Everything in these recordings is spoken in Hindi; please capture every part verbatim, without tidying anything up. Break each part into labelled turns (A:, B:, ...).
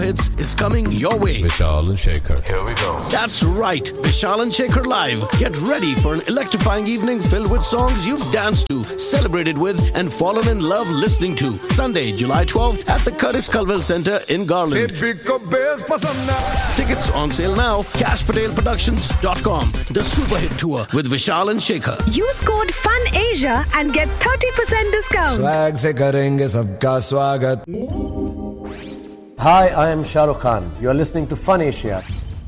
A: hits is coming your way.
B: Vishal and Shekhar. Here we go.
A: That's right, Vishal and Shekhar live. Get ready for an electrifying evening filled with songs you've danced to, celebrated with, and fallen in love listening to. Sunday, July twelfth at the Curtis Culwell Center in Garland. Tickets on sale now. cash patel productions dot com. The Super Hit Tour with Vishal and Shekhar.
C: Use code FUNASIA and get thirty percent discount.
D: Swag से करेंगे सबका स्वागत.
E: Hi, I am Shah Rukh Khan. You are listening to Fun Asia.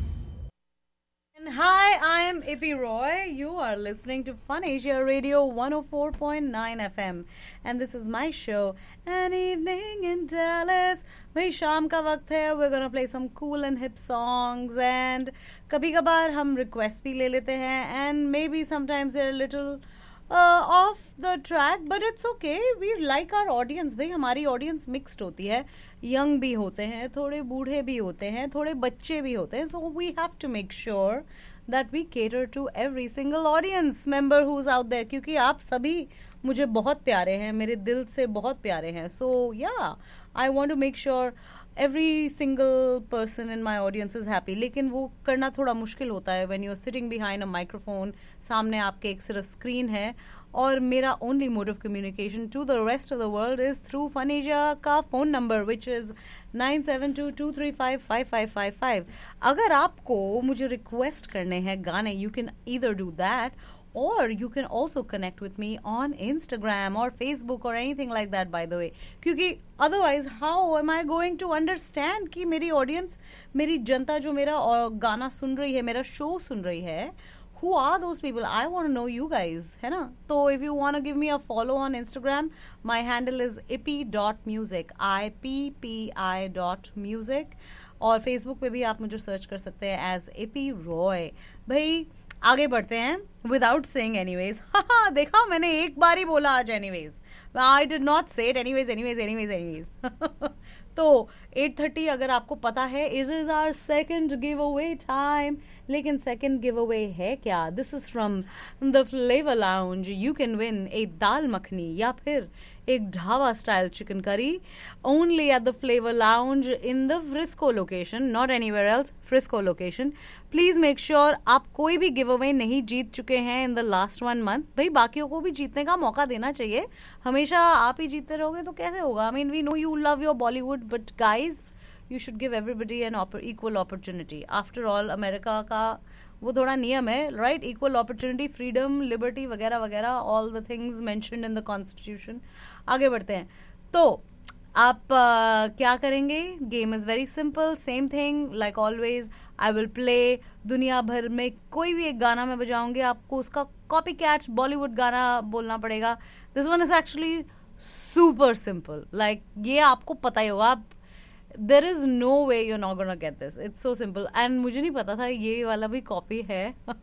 F: And hi, I am Ippy Roy. You are listening to Fun Asia Radio one oh four point nine F M. And this is my show, An Evening in Dallas. भाई शाम का वक्त है. We're gonna play some cool and hip songs. And कभी कभार हम request भी ले लेते हैं. And maybe sometimes they're a little uh, off the track. But it's okay. We like our audience. भाई हमारी audience mixed होती है. यंग भी होते हैं, थोड़े बूढ़े भी होते हैं, थोड़े बच्चे भी होते हैं. So we have to make sure that we cater to every single audience member who is out there, क्योंकि आप सभी मुझे बहुत प्यारे हैं, मेरे दिल से बहुत प्यारे हैं. सो या I want to make sure every single person in my audience is happy. लेकिन वो करना थोड़ा मुश्किल होता है when you are sitting behind a microphone. सामने आपके एक सिर्फ स्क्रीन है और मेरा only mode of communication to the rest of the world is through fun Asia का phone number which is nine seven to to three five five five five five. अगर आपको मुझे रिक्वेस्ट करने हैं गाने, you can either do that और you can also connect with me on Instagram और फेसबुक और anything like that by the way, क्योंकि otherwise how am I going to understand कि मेरी ऑडियंस, मेरी जनता जो मेरा गाना सुन रही है, मेरा शो सुन रही है, who are those people? I want to know you guys, है ना? So if you want to give me a follow on Instagram, my handle is ippy dot music, I P P I dot music. और Facebook पे भी आप मुझे सर्च कर सकते हैं as Ippy Roy. भाई आगे बढ़ते हैं without saying anyways. हाँ देखा, मैंने एक बार ही बोला आज anyways. I did not say it anyways, anyways, anyways, anyways. तो एट थर्टी अगर आपको पता है, it is our second give away time. लेकिन सेकंड गिव अवे है क्या? This is from the flavour lounge. You can win ए दाल मखनी या फिर एक dhaba style chicken curry only at the flavour lounge in the Frisco location, not anywhere else, Frisco location. Please make sure आप कोई भी गिव अवे नहीं जीत चुके हैं in the last one month. भाई बाकियों को भी जीतने का मौका देना चाहिए. हमेशा आप ही जीतते रहोगे तो कैसे होगा? I mean we know you love your Bollywood, but guys you should give everybody N equal opportunity. After all America का वो थोड़ा नियम है, right? Equal opportunity, freedom, liberty वगैरह वगैरह, all the things mentioned in the constitution. आगे बढ़ते हैं. तो आप uh, क्या करेंगे? Game is very simple, same thing like always. I will play दुनिया भर में कोई भी एक गाना मैं बजाऊंगी, आपको उसका कॉपी कैट बॉलीवुड गाना बोलना पड़ेगा. This one is actually super simple, like ये आपको पता ही होगा. आप there is no way you not gonna get this. It's so simple. And मुझे नहीं पता था ये वाला भी कॉपी है,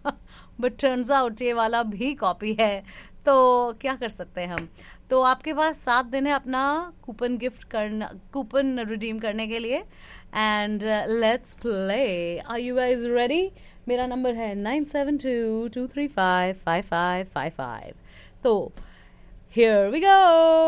F: बट टर्न्स आउट ये वाला भी कॉपी है. तो क्या कर सकते हैं हम? तो आपके पास सात दिन है अपना कूपन गिफ्ट करना, कूपन रिडीम करने के लिए. And let's play. Are you guys ready? मेरा नंबर है nine seven to to three five five five five five. तो हियर वी गो.